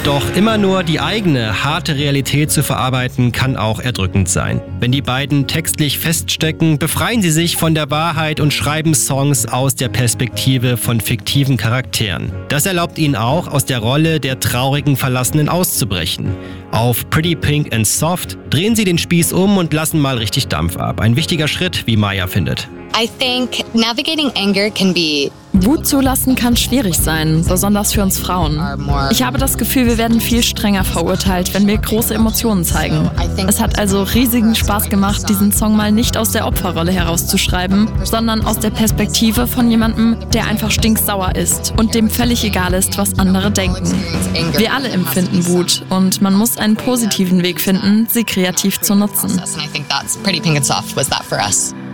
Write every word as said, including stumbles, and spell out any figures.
Doch immer nur die eigene, harte Realität zu verarbeiten, kann auch erdrückend sein. Wenn die beiden textlich feststecken, befreien sie sich von der Wahrheit und schreiben Songs aus der Perspektive von fiktiven Charakteren. Das erlaubt ihnen auch, aus der Rolle der traurigen Verlassenen auszubrechen. Auf Pretty Pink and Soft drehen sie den Spieß um und lassen mal richtig Dampf ab. Ein wichtiger Schritt, wie Maya findet. I think navigating anger can be Wut zulassen kann schwierig sein, besonders für uns Frauen. Ich habe das Gefühl, wir werden viel strenger verurteilt, wenn wir große Emotionen zeigen. Es hat also riesigen Spaß gemacht, diesen Song mal nicht aus der Opferrolle herauszuschreiben, sondern aus der Perspektive von jemandem, der einfach stinksauer ist und dem völlig egal ist, was andere denken. Wir alle empfinden Wut und man muss einen positiven Weg finden, sie kreativ zu nutzen. and I think that's Pretty Pink and Soft was that for us.